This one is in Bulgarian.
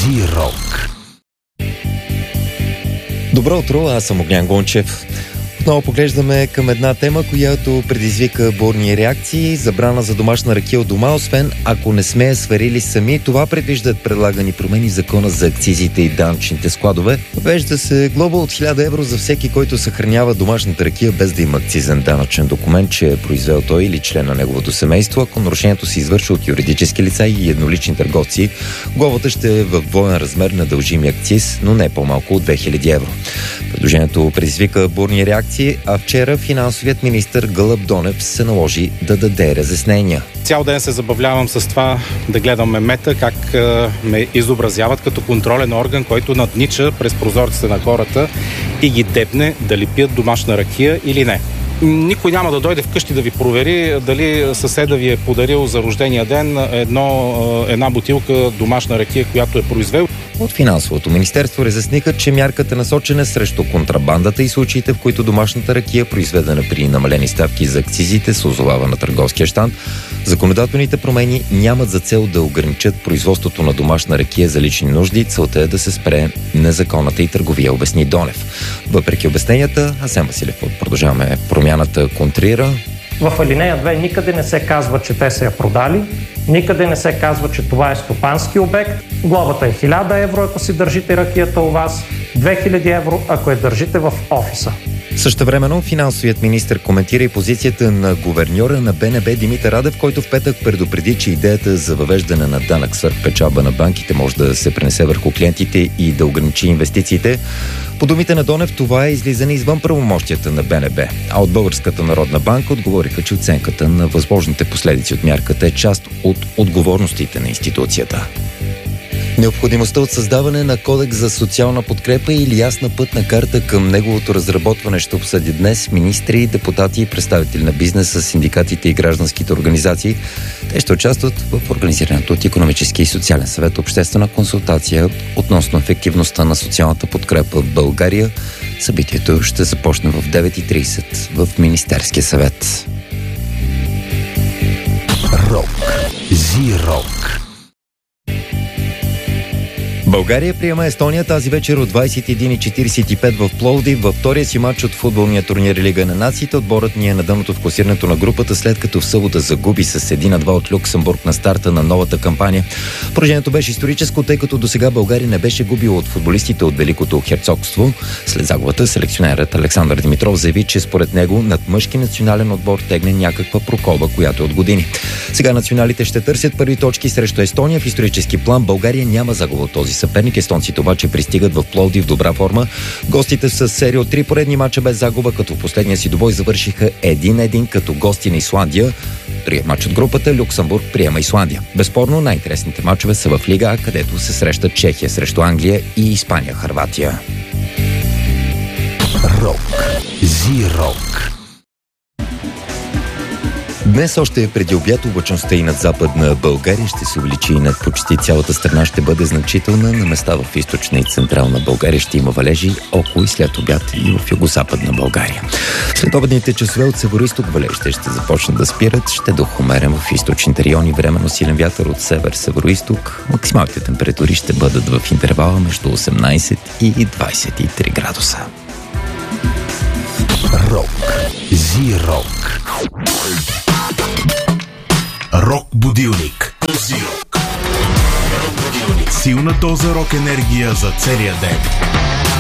Зирок. Добро утро, аз съм Огнян Гончев. Отново поглеждаме към една тема, която предизвика бурни реакции. Забрана за домашна ракия от дома, освен ако не сме я сварили сами. Това предвиждат предлагани промени в закона за акцизите и данъчните складове. Въвежда се глоба от 1000 евро за всеки, който съхранява домашната ракия без да има акцизен данъчен документ, че е произвел той или член на неговото семейство. Ако нарушението се извършва от юридически лица и еднолични търговци, глобата ще е в двоен размер на дължимия акциз, но не по-малко от 2000 евро. Предложението предизвика бурни реакции, а вчера финансовият министър Гълъб Донев се наложи да даде разяснения. Цял ден се забавлявам с това да гледам мемета, как ме изобразяват като контролен орган, който наднича през прозорците на хората и ги депне дали пият домашна ракия или не. Никой няма да дойде вкъщи да ви провери дали съседа ви е подарил за рождения ден една бутилка домашна ракия, която е произвел. От финансовото министерство разясниха, че мярката е насочена срещу контрабандата и случаите, в които домашната ракия, произведена при намалени ставки за акцизите, се озовава на търговския щанд. Законодателните промени нямат за цел да ограничат производството на домашна ракия за лични нужди. Целта е да се спре незаконната и търговия, обясни Донев. Въпреки обясненията, Асен Василев от Продължаваме промяната контрира. В алинея 2 никъде не се казва, че те са я продали, никъде не се казва, че това е стопански обект. Глобата е 1000 евро, ако си държите ракията у вас, 2000 евро, ако я държите в офиса. Същевременно финансовият министър коментира и позицията на гуверньора на БНБ Димитър Радев, който в петък предупреди, че идеята за въвеждане на данък свръхпечалба на банките може да се пренесе върху клиентите и да ограничи инвестициите. По думите на Донев, това е излизане извън правомощията на БНБ, а от Българската народна банка отговориха, че оценката на възможните последици от мярката е част от отговорностите на институцията. Необходимостта от създаване на кодекс за социална подкрепа или ясна пътна карта към неговото разработване ще обсъди днес министри, депутати и представители на бизнеса, синдикатите и гражданските организации. Те ще участват в организирането от Икономически и социален съвет обществена консултация относно ефективността на социалната подкрепа в България. Събитието ще започне в 9:30 в Министерския съвет. Рок. Зирок. България приема Естония тази вечер от 21:45 в Пловдив. Във втория си матч от футболния турнир Лига на нациите отборът ни е на дъното в класирането на групата, след като в събота загуби с 1-2 от Люксембург на старта на новата кампания. Поражението беше историческо, тъй като досега България не беше губила от футболистите от Великото херцогство. След загубата селекционерът Александър Димитров заяви, че според него над мъжки национален отбор тегне някаква прокоба, която е от години. Сега националите ще търсят първи точки срещу Естония. В исторически план България няма загуба от този съперник. Естонците обаче пристигат в Пловдив в добра форма. Гостите са серия от 3 поредни мача без загуба, като в последния си двубой завършиха 1-1 като гости на Исландия. Другият мач от групата Люксембург приема Исландия. Безспорно най-интересните мачове са в Лига А, където се срещат Чехия срещу Англия и Испания Хърватия. Рок. Зирок. Днес още преди обяд облачността и над Западна България ще се увеличи и над почти цялата страна ще бъде значителна. На места в източна и централна България ще има валежи, около и след обяд и в югозападна България. След обедните часове от североизток валежите ще започнат да спират, ще дух умерен в източните райони, временно силен вятър от север-североизток. Максималните температури ще бъдат в интервала между 18 и 23 градуса. Рок. Зирок. Рок будилник. Зирок. Силна доза рок енергия за целия ден.